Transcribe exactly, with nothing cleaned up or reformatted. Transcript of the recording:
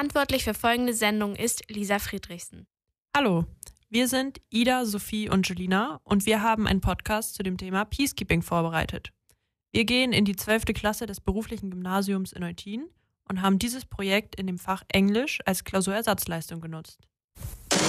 Verantwortlich für folgende Sendung ist Lisa Friedrichsen. Hallo, wir sind Ida, Sophie und Julina und wir haben einen Podcast zu dem Thema Peacekeeping vorbereitet. Wir gehen in die zwölfte Klasse des beruflichen Gymnasiums in Eutin und haben dieses Projekt in dem Fach Englisch als Klausurersatzleistung genutzt.